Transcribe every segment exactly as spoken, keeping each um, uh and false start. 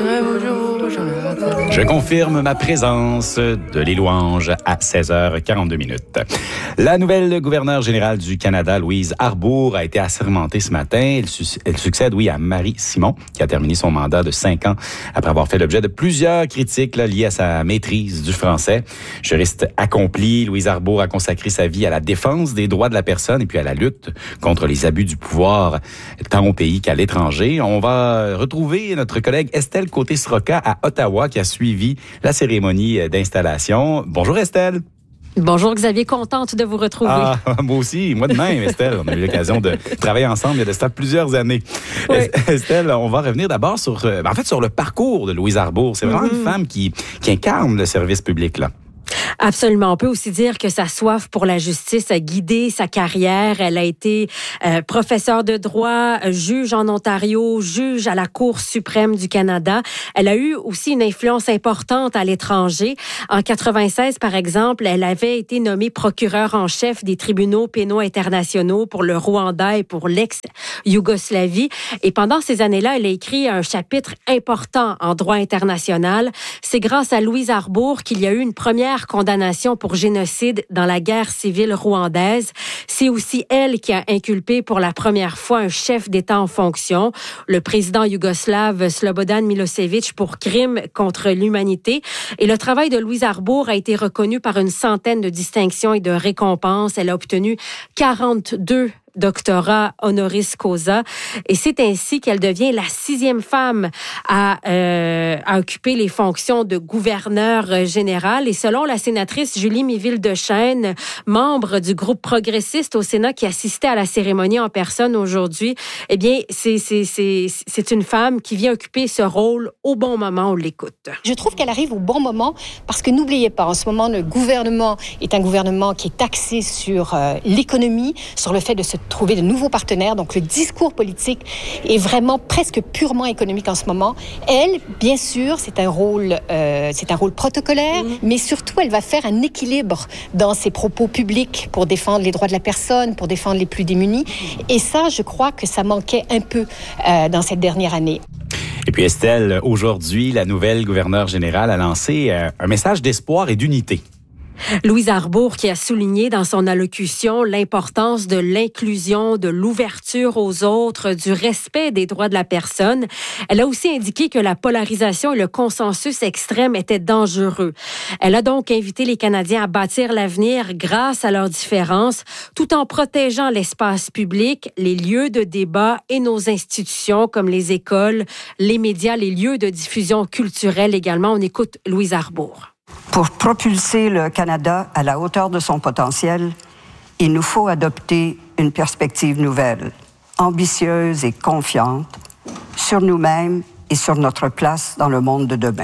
Je confirme ma présence de les louanges à seize heures quarante-deux minutes. La nouvelle gouverneure générale du Canada, Louise Arbour, a été assermentée ce matin. Elle, su- elle succède, oui, à Marie Simon, qui a terminé son mandat de cinq ans après avoir fait l'objet de plusieurs critiques là, liées à sa maîtrise du français. Juriste accomplie, Louise Arbour a consacré sa vie à la défense des droits de la personne et puis à la lutte contre les abus du pouvoir, tant au pays qu'à l'étranger. On va retrouver notre collègue Estelle Côté-Sroka à Ottawa, qui a suivi la cérémonie d'installation. Bonjour Estelle. Bonjour Xavier, contente de vous retrouver. Ah, moi aussi, moi de même, Estelle. On a eu l'occasion de travailler ensemble il y a de ça plusieurs années. Oui. Estelle, on va revenir d'abord sur, en fait, sur le parcours de Louise Arbour. C'est vraiment mm-hmm. une femme qui, qui incarne le service public, là. Absolument. On peut aussi dire que sa soif pour la justice a guidé sa carrière. Elle a été euh, professeure de droit, juge en Ontario, juge à la Cour suprême du Canada. Elle a eu aussi une influence importante à l'étranger. En quatre-vingt-seize, par exemple, elle avait été nommée procureure en chef des tribunaux pénaux internationaux pour le Rwanda et pour l'ex-Yougoslavie. Et pendant ces années-là, elle a écrit un chapitre important en droit international. C'est grâce à Louise Arbour qu'il y a eu une première condamnation pour génocide dans la guerre civile rwandaise. C'est aussi elle qui a inculpé pour la première fois un chef d'État en fonction, le président yougoslave Slobodan Milosevic, pour crimes contre l'humanité. Et le travail de Louise Arbour a été reconnu par une centaine de distinctions et de récompenses. Elle a obtenu quarante-deux doctorat honoris causa. Et c'est ainsi qu'elle devient la sixième femme à, euh, à occuper les fonctions de gouverneur général. Et selon la sénatrice Julie Miville-Dechaine, membre du groupe progressiste au Sénat qui assistait à la cérémonie en personne aujourd'hui, eh bien, c'est, c'est, c'est, c'est une femme qui vient occuper ce rôle au bon moment, on l'écoute. Je trouve qu'elle arrive au bon moment parce que n'oubliez pas, en ce moment, le gouvernement est un gouvernement qui est axé sur euh, l'économie, sur le fait de se trouver de nouveaux partenaires. Donc, le discours politique est vraiment presque purement économique en ce moment. Elle, bien sûr, c'est un rôle, euh, c'est un rôle protocolaire, mmh. mais surtout, elle va faire un équilibre dans ses propos publics pour défendre les droits de la personne, pour défendre les plus démunis. Et ça, je crois que ça manquait un peu euh, dans cette dernière année. Et puis Estelle, aujourd'hui, la nouvelle gouverneure générale a lancé euh, un message d'espoir et d'unité. Louise Arbour qui a souligné dans son allocution l'importance de l'inclusion, de l'ouverture aux autres, du respect des droits de la personne. Elle a aussi indiqué que la polarisation et le consensus extrême étaient dangereux. Elle a donc invité les Canadiens à bâtir l'avenir grâce à leurs différences, tout en protégeant l'espace public, les lieux de débat et nos institutions comme les écoles, les médias, les lieux de diffusion culturelle également. On écoute Louise Arbour. Pour propulser le Canada à la hauteur de son potentiel, il nous faut adopter une perspective nouvelle, ambitieuse et confiante sur nous-mêmes et sur notre place dans le monde de demain.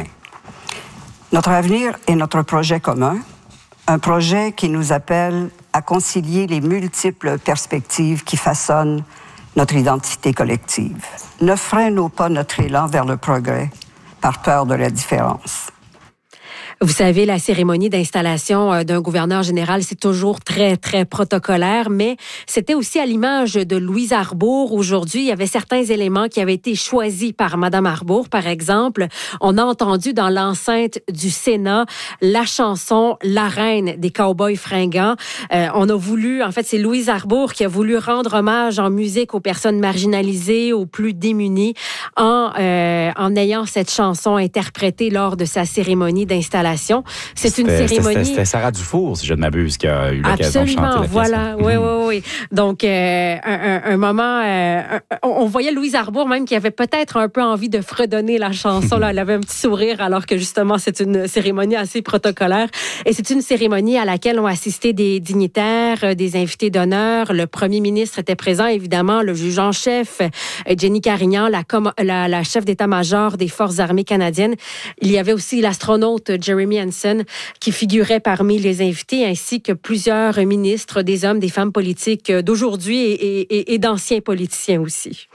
Notre avenir est notre projet commun, un projet qui nous appelle à concilier les multiples perspectives qui façonnent notre identité collective. Ne freinons pas notre élan vers le progrès par peur de la différence. Vous savez, la cérémonie d'installation d'un gouverneur général, c'est toujours très, très protocolaire, mais c'était aussi à l'image de Louise Arbour. Aujourd'hui, il y avait certains éléments qui avaient été choisis par Madame Arbour. Par exemple, on a entendu dans l'enceinte du Sénat la chanson « La reine des cowboys fringants ». Euh, on a voulu, en fait, c'est Louise Arbour qui a voulu rendre hommage en musique aux personnes marginalisées, aux plus démunies, en, euh, en ayant cette chanson interprétée lors de sa cérémonie d'installation. C'est c'était, une cérémonie... C'était, c'était Sarah Dufour, si je ne m'abuse, qui a eu l'occasion de chanter la pièce. Voilà, oui, oui, oui. Donc, euh, un, un, un moment... Euh, un, on voyait Louise Arbour même qui avait peut-être un peu envie de fredonner la chanson. Là, elle avait un petit sourire alors que justement, c'est une cérémonie assez protocolaire. Et c'est une cérémonie à laquelle ont assisté des dignitaires, des invités d'honneur. Le premier ministre était présent, évidemment, le juge en chef, Jenny Carignan, la, com- la, la chef d'état-major des Forces armées canadiennes. Il y avait aussi l'astronaute Jeremy Hansen, qui figurait parmi les invités, ainsi que plusieurs ministres, des hommes, des femmes politiques d'aujourd'hui et, et, et d'anciens politiciens aussi.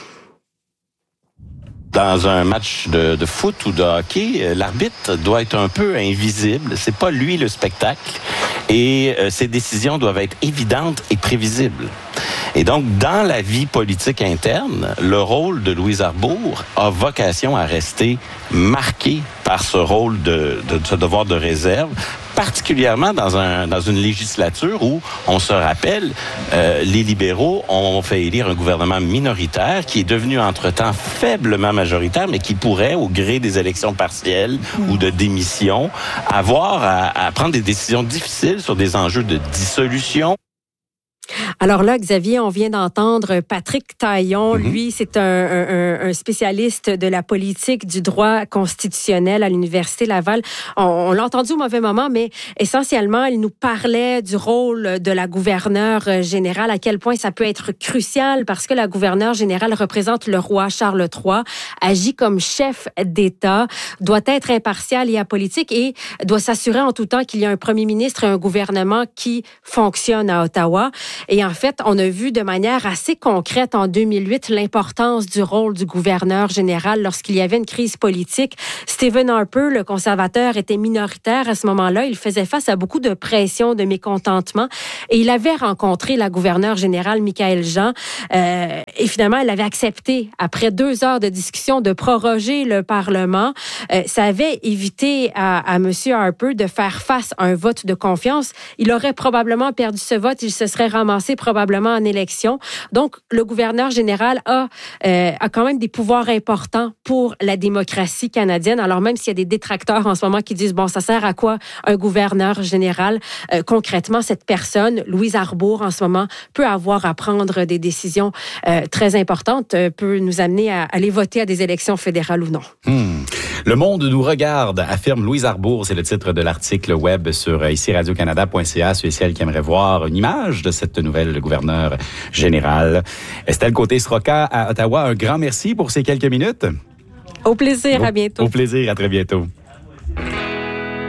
Dans un match de, de foot ou de hockey, l'arbitre doit être un peu invisible. C'est pas lui le spectacle. Et euh, ses décisions doivent être évidentes et prévisibles. Et donc, dans la vie politique interne, le rôle de Louise Arbour a vocation à rester marqué par ce rôle de, de, de ce devoir de réserve, particulièrement dans, un, dans une législature où, on se rappelle, euh, les libéraux ont fait élire un gouvernement minoritaire qui est devenu entre-temps faiblement majoritaire, mais qui pourrait, au gré des élections partielles mmh. ou de démission, avoir à, à prendre des décisions difficiles sur des enjeux de dissolution. Alors là, Xavier, on vient d'entendre Patrick Taillon. Mm-hmm. Lui, c'est un, un, un spécialiste de la politique du droit constitutionnel à l'Université Laval. On, on l'a entendu au mauvais moment, mais essentiellement, il nous parlait du rôle de la gouverneure générale, à quel point ça peut être crucial parce que la gouverneure générale représente le roi Charles trois, agit comme chef d'État, doit être impartial et apolitique et doit s'assurer en tout temps qu'il y a un premier ministre et un gouvernement qui fonctionnent à Ottawa. Et en fait, on a vu de manière assez concrète en deux mille huit l'importance du rôle du gouverneur général lorsqu'il y avait une crise politique. Stephen Harper, le conservateur, était minoritaire à ce moment-là. Il faisait face à beaucoup de pression, de mécontentement. Et il avait rencontré la gouverneure générale, Michaëlle Jean. Euh, et finalement, elle avait accepté, après deux heures de discussion, de proroger le Parlement. Euh, ça avait évité à, à M. Harper de faire face à un vote de confiance. Il aurait probablement perdu ce vote. Il se serait ramassé probablement en élection. Donc, le gouverneur général a, euh, a quand même des pouvoirs importants pour la démocratie canadienne. Alors, même s'il y a des détracteurs en ce moment qui disent, bon, ça sert à quoi un gouverneur général? Euh, concrètement, cette personne, Louise Arbour, en ce moment, peut avoir à prendre des décisions euh, très importantes, euh, peut nous amener à aller voter à des élections fédérales ou non. Hmm. Le monde nous regarde, affirme Louise Arbour. C'est le titre de l'article web sur ici radio canada point c a. Ceux et celles qui aimeraient voir une image de cette nouvelle gouverneure générale. Estelle Côté-Sroka à Ottawa, un grand merci pour ces quelques minutes. Au plaisir, au, à bientôt. Au plaisir, à très bientôt.